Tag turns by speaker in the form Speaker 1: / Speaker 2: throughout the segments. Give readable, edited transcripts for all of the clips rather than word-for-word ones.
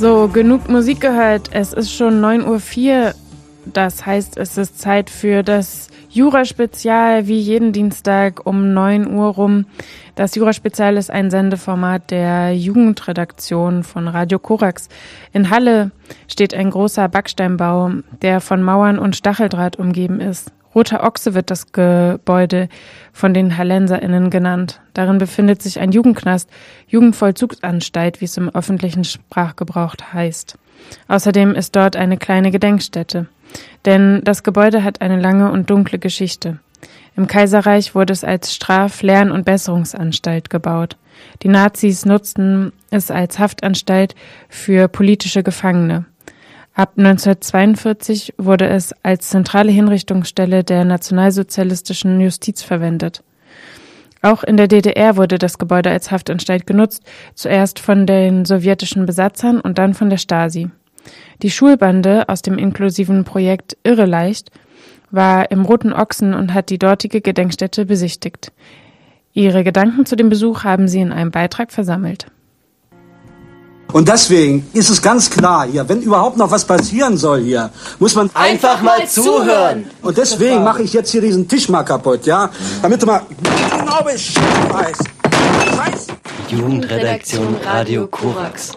Speaker 1: So, genug Musik gehört. Es ist schon 9:04 Uhr. Das heißt, es ist Zeit für das Jura-Spezial, wie jeden Dienstag um 9 Uhr rum. Das Jura-Spezial ist ein Sendeformat der Jugendredaktion von Radio Korax. In Halle steht ein großer Backsteinbau, der von Mauern und Stacheldraht umgeben ist. Roter Ochse wird das Gebäude von den HallenserInnen genannt. Darin befindet sich ein Jugendknast, Jugendvollzugsanstalt, wie es im öffentlichen Sprachgebrauch heißt. Außerdem ist dort eine kleine Gedenkstätte. Denn das Gebäude hat eine lange und dunkle Geschichte. Im Kaiserreich wurde es als Straf-, Lern- und Besserungsanstalt gebaut. Die Nazis nutzten es als Haftanstalt für politische Gefangene. Ab 1942 wurde es als zentrale Hinrichtungsstelle der nationalsozialistischen Justiz verwendet. Auch in der DDR wurde das Gebäude als Haftanstalt genutzt, zuerst von den sowjetischen Besatzern und dann von der Stasi. Die Schulbande aus dem inklusiven Projekt Irreleicht war im Roten Ochsen und hat die dortige Gedenkstätte besichtigt. Ihre Gedanken zu dem Besuch haben sie in einem Beitrag versammelt.
Speaker 2: Und deswegen ist es ganz klar hier, wenn überhaupt noch was passieren soll hier, muss man
Speaker 3: einfach mal zuhören.
Speaker 2: Und deswegen mache ich jetzt hier diesen Tisch mal kaputt, ja? Damit du mal genau Bescheid weißt.
Speaker 3: Jugendredaktion Radio Korax.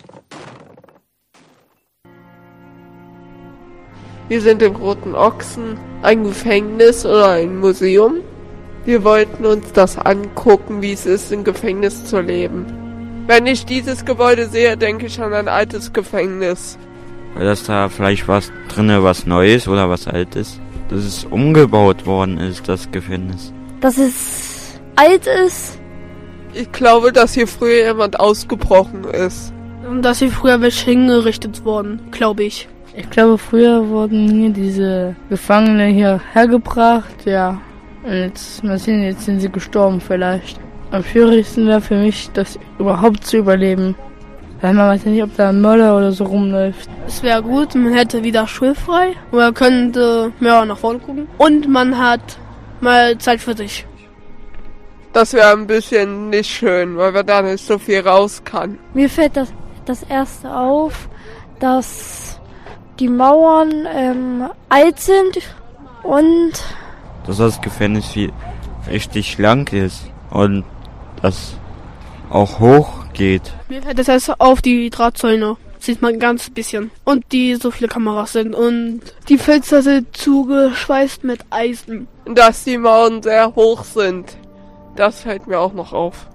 Speaker 4: Wir sind im Roten Ochsen, ein Gefängnis oder ein Museum. Wir wollten uns das angucken, wie es ist, im Gefängnis zu leben. Wenn ich dieses Gebäude sehe, denke ich an ein altes Gefängnis.
Speaker 5: Weil das da vielleicht was drinne, was Neues oder was Altes, dass es umgebaut worden ist, das Gefängnis.
Speaker 6: Dass es alt ist.
Speaker 4: Ich glaube, dass hier früher jemand ausgebrochen ist.
Speaker 7: Und dass hier früher welche hingerichtet wurden, glaube ich.
Speaker 8: Ich glaube, früher wurden hier diese Gefangenen hier hergebracht, ja. Und jetzt sind sie gestorben vielleicht. Am schwierigsten wäre für mich, das überhaupt zu überleben. Weil man weiß ja nicht, ob da ein Mörder oder so rumläuft.
Speaker 7: Es wäre gut, man hätte wieder schulfrei. Man könnte mehr nach vorne gucken. Und man hat mal Zeit für sich.
Speaker 4: Das wäre ein bisschen nicht schön, weil man da nicht so viel raus kann.
Speaker 6: Mir fällt das erste auf, dass die Mauern alt sind und
Speaker 5: dass das Gefängnis viel richtig schlank ist und das auch hoch geht.
Speaker 7: Mir fällt das erst auf, die Drahtzäune. Sieht man ganz bisschen. Und die so viele Kameras sind. Und die Fenster sind zugeschweißt mit Eisen.
Speaker 4: Dass die Mauern sehr hoch sind. Das fällt mir auch noch auf.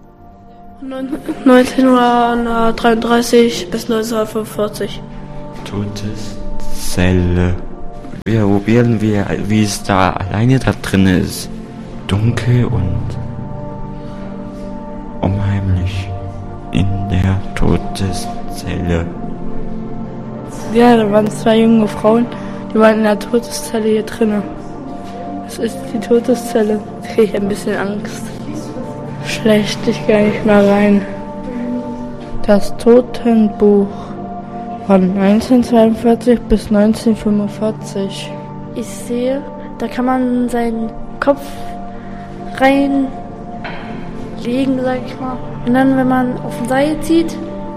Speaker 7: 1933 bis 1945.
Speaker 5: Todeszelle. Wir probieren, wie es da alleine da drin ist. Dunkel und unheimlich in der Todeszelle.
Speaker 8: Ja, da waren 2 junge Frauen, die waren in der Todeszelle hier drinnen. Das ist die Todeszelle. Da kriege ich ein bisschen Angst. Schlecht, ich gehe nicht mehr rein. Das Totenbuch von 1942 bis 1945.
Speaker 6: Ich sehe, da kann man seinen Kopf reinlegen, sag ich mal. Und dann, wenn man auf den Seil zieht.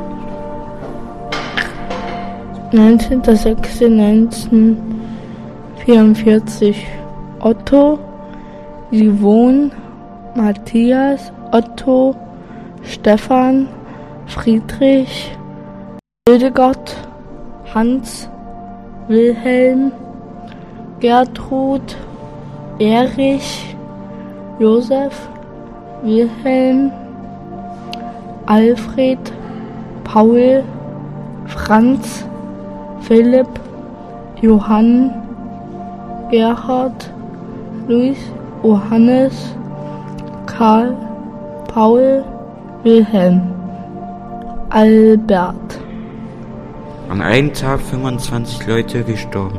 Speaker 8: 19.06.1944. Otto, Yvonne, Matthias, Otto, Stefan, Friedrich, Hildegard, Hans, Wilhelm, Gertrud, Erich, Josef, Wilhelm, Alfred, Paul, Franz, Philipp, Johann, Gerhard, Luis, Johannes, Karl, Paul, Wilhelm, Albert.
Speaker 5: An einem Tag 25 Leute gestorben.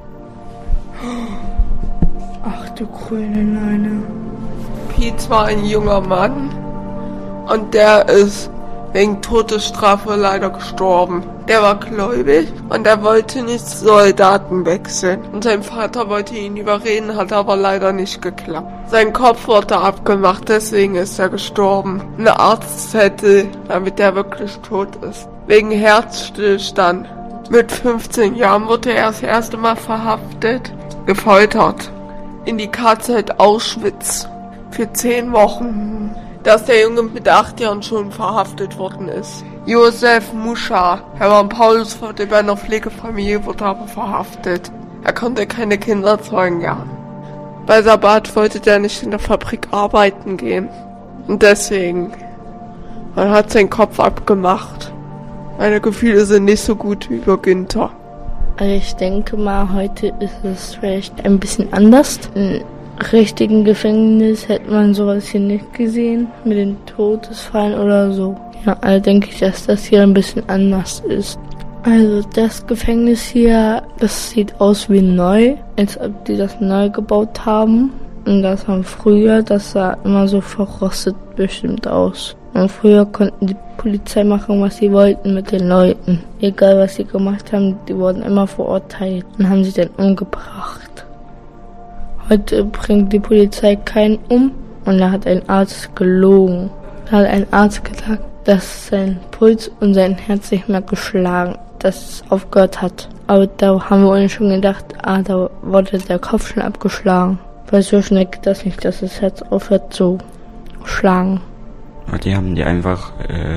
Speaker 8: Ach du grüne Neune.
Speaker 4: Piet war ein junger Mann und der ist wegen Todesstrafe leider gestorben. Der war gläubig und er wollte nicht Soldaten wechseln. Und sein Vater wollte ihn überreden, hat aber leider nicht geklappt. Sein Kopf wurde abgemacht, deswegen ist er gestorben. Ein Arztzettel, damit er wirklich tot ist. wegen Herzstillstand. Mit 15 Jahren wurde er das erste Mal verhaftet, gefoltert. In die KZ Auschwitz für 10 Wochen. Dass der Junge mit 8 Jahren schon verhaftet worden ist. Josef Muscha, er war ein Paulusvater bei einer Pflegefamilie, wurde aber verhaftet. Er konnte keine Kinder zeugen, ja. Bei Sabbat wollte der nicht in der Fabrik arbeiten gehen. Und deswegen, man hat seinen Kopf abgemacht. Meine Gefühle sind nicht so gut wie über Günther.
Speaker 8: Also ich denke mal, heute ist es vielleicht ein bisschen anders. Im richtigen Gefängnis hätte man sowas hier nicht gesehen, mit den Todesfallen oder so. Ja, also denke ich, dass das hier ein bisschen anders ist. Also das Gefängnis hier, das sieht aus wie neu, als ob die das neu gebaut haben. Und das von früher, das sah immer so verrostet bestimmt aus. Und früher konnten die Polizei machen, was sie wollten mit den Leuten. Egal was sie gemacht haben, die wurden immer verurteilt und haben sie dann umgebracht. Heute bringt die Polizei keinen um und da hat ein Arzt gelogen. Da hat ein Arzt gesagt, dass sein Puls und sein Herz nicht mehr geschlagen, dass es aufgehört hat. Aber da haben wir uns schon gedacht, da wurde der Kopf schon abgeschlagen. Weil so schnell geht das nicht, dass das Herz aufhört zu schlagen.
Speaker 5: Die haben die einfach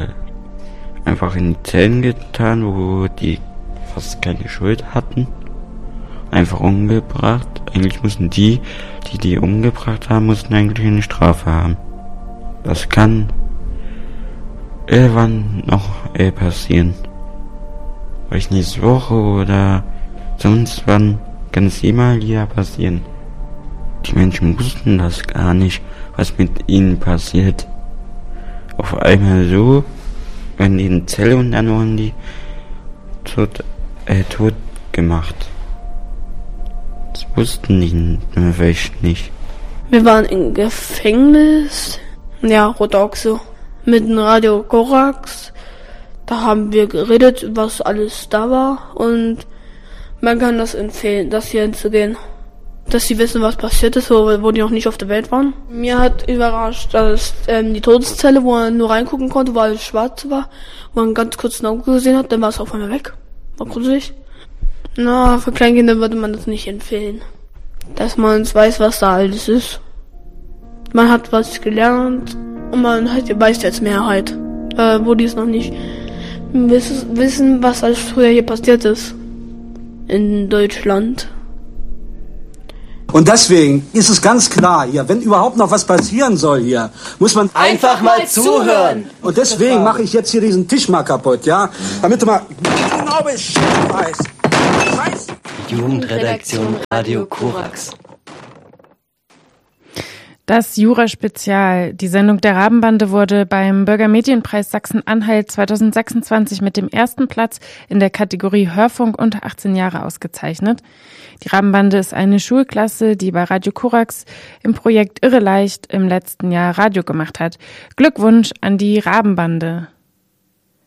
Speaker 5: in die Zellen getan, wo die fast keine Schuld hatten. Einfach umgebracht. Eigentlich mussten die umgebracht haben, mussten eigentlich eine Strafe haben. Das kann irgendwann noch passieren. Vielleicht nächste Woche oder sonst wann kann es immer wieder passieren. Die Menschen wussten das gar nicht, was mit ihnen passiert. Auf einmal so, wenn die in die Zelle und dann wurden die tot gemacht. Das wussten die vielleicht nicht.
Speaker 7: Wir waren im Gefängnis, ja, Rotoxo, mit dem Radio Korax. Da haben wir geredet, was alles da war und man kann das empfehlen, das hier hinzugehen. Dass sie wissen, was passiert ist, wo die noch nicht auf der Welt waren. Mir hat überrascht, dass die Todeszelle, wo man nur reingucken konnte, wo alles schwarz war, wo man ganz kurz ein Auge gesehen hat, dann war es auf einmal weg. War gruselig. Na, für Kleinkinder würde man das nicht empfehlen. Dass man weiß, was da alles ist. Man hat was gelernt und man weiß jetzt Mehrheit. Wo die es noch nicht wissen, was alles früher hier passiert ist. In Deutschland.
Speaker 2: Und deswegen ist es ganz klar hier, wenn überhaupt noch was passieren soll hier, muss man
Speaker 3: einfach mal zuhören.
Speaker 2: Und deswegen mache ich jetzt hier diesen Tisch mal kaputt, ja? Damit du mal genau Bescheid weißt.
Speaker 3: Jugendredaktion Radio Korax.
Speaker 1: Das Jura-Spezial, die Sendung der Rabenbande, wurde beim Bürgermedienpreis Sachsen-Anhalt 2026 mit dem 1. Platz in der Kategorie Hörfunk unter 18 Jahre ausgezeichnet. Die Rabenbande ist eine Schulklasse, die bei Radio Korax im Projekt Irre Leicht im letzten Jahr Radio gemacht hat. Glückwunsch an die Rabenbande.